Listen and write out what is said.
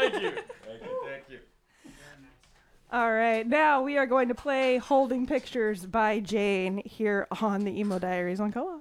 Thank you. Thank you. All right, now we are going to play Holding Pictures by Jane here on the Emo Diaries on Co-op.